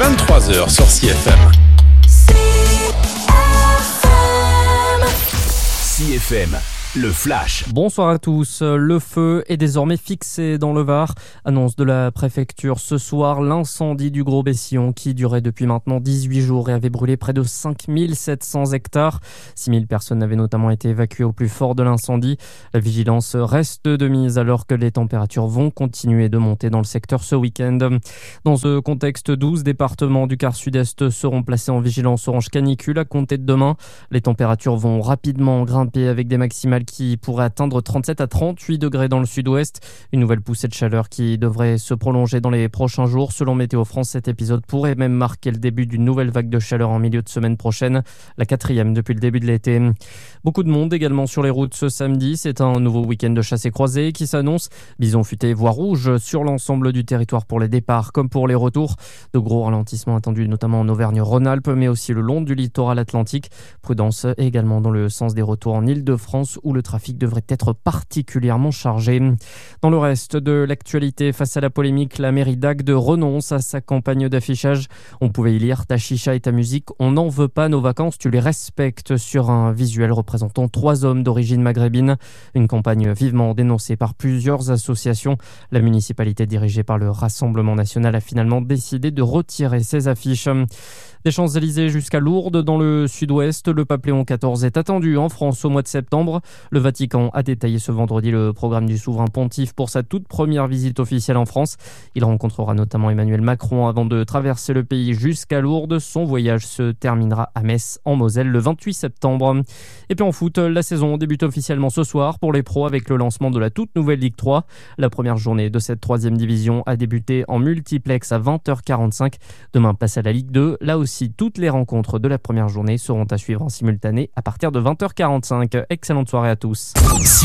23h sur CFM. CFM, le flash. Bonsoir à tous. Le feu est désormais fixé dans le Var. Annonce de la préfecture ce soir, l'incendie du Gros Bessillon qui durait depuis maintenant 18 jours et avait brûlé près de 5700 hectares. 6000 personnes avaient notamment été évacuées au plus fort de l'incendie. La vigilance reste de mise alors que les températures vont continuer de monter dans le secteur ce week-end. Dans ce contexte, 12 départements du quart sud-est seront placés en vigilance orange canicule à compter de demain. Les températures vont rapidement grimper avec des maximales qui pourrait atteindre 37 à 38 degrés dans le sud-ouest. Une nouvelle poussée de chaleur qui devrait se prolonger dans les prochains jours. Selon Météo France, cet épisode pourrait même marquer le début d'une nouvelle vague de chaleur en milieu de semaine prochaine, la 4e depuis le début de l'été. Beaucoup de monde également sur les routes ce samedi. C'est un nouveau week-end de chasse et croisée qui s'annonce. Bison futé, voie rouge sur l'ensemble du territoire pour les départs comme pour les retours. De gros ralentissements attendus notamment en Auvergne-Rhône-Alpes, mais aussi le long du littoral atlantique. Prudence également dans le sens des retours en Île-de-France où le trafic devrait être particulièrement chargé. Dans le reste de l'actualité, face à la polémique, la mairie d'Agde renonce à sa campagne d'affichage. On pouvait y lire « Ta chicha et ta musique, on n'en veut pas, nos vacances, tu les respectes » sur un visuel représentant 3 hommes d'origine maghrébine. Une campagne vivement dénoncée par plusieurs associations. La municipalité dirigée par le Rassemblement national a finalement décidé de retirer ses affiches. Des Champs-Élysées jusqu'à Lourdes, dans le sud-ouest, le pape Léon XIV est attendu en France au mois de septembre. Le Vatican a détaillé ce vendredi le programme du souverain pontife pour sa toute première visite officielle en France. Il rencontrera notamment Emmanuel Macron avant de traverser le pays jusqu'à Lourdes. Son voyage se terminera à Metz, en Moselle, le 28 septembre. Et puis en foot, la saison débute officiellement ce soir pour les pros avec le lancement de la toute nouvelle Ligue 3. La première journée de cette 3e division a débuté en multiplex à 20h45. Demain, place à la Ligue 2. Là aussi, toutes les rencontres de la première journée seront à suivre en simultané à partir de 20h45. Excellente soirée à tous.